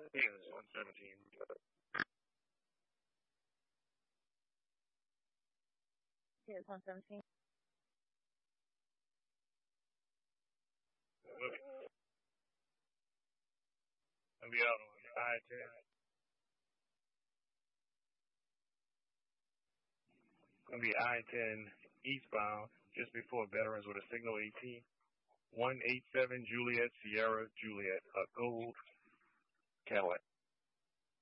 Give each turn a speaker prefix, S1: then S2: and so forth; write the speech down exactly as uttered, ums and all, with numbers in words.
S1: Yeah, it's one seventeen.
S2: Yeah, it's one seventeen.
S1: I'll be out on I ten. Gonna be I ten eastbound just before Veterans with a signal eighteen. one eight seven Juliet Sierra Juliet, a gold Cadillac.